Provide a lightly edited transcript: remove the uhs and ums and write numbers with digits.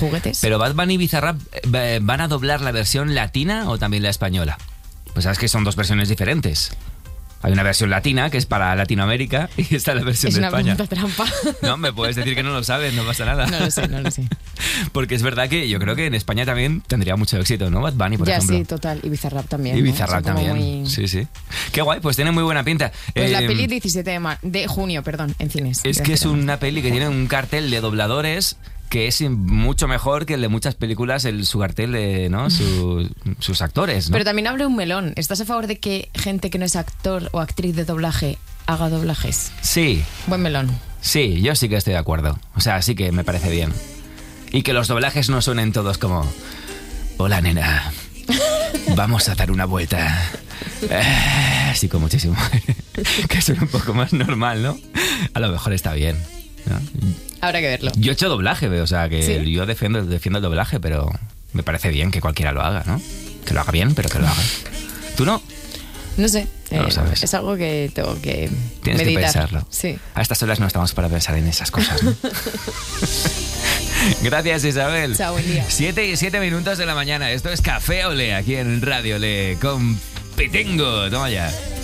juguetes. Pero Bad Bunny y Bizarrap ¿van a doblar la versión latina o también la española? Pues sabes que son dos versiones diferentes. Hay una versión latina que es para Latinoamérica y está la versión de España. Es una pregunta trampa. No, me puedes decir que no lo sabes, no pasa nada. No lo sé. Porque es verdad que yo creo que en España también tendría mucho éxito, ¿no? Bad Bunny, por ejemplo. Ya, sí, total. Y Bizarrap también. Y Bizarrap también. Muy... Sí. Qué guay, pues tiene muy buena pinta. Pues la peli 17 de junio, en cines. Es que es una peli que tiene un cartel de dobladores que es mucho mejor que el de muchas películas, su cartel de, ¿no? sus actores, ¿no? Pero también abre un melón. ¿Estás a favor de que gente que no es actor o actriz de doblaje haga doblajes? Sí. Buen melón. Sí, yo sí que estoy de acuerdo. O sea, sí que me parece bien. Y que los doblajes no suenen todos como... Hola, nena. Vamos a dar una vuelta. Sí, con muchísimo. Que suene un poco más normal, ¿no? A lo mejor está bien, ¿no? Habrá que verlo. Yo he hecho doblaje, o sea, que ¿Sí? yo defiendo el doblaje, pero me parece bien que cualquiera lo haga, ¿no? Que lo haga bien, pero que lo haga. ¿Tú no? No sé. No lo sabes. Es algo que tengo que Tienes meditar. que pensarlo. Sí. A estas horas no estamos para pensar en esas cosas, ¿no? Gracias, Isabel. Chao, buen día. 7 minutos de la mañana. Esto es Café Olé, aquí en Radio Olé, con Petengo. Toma ya.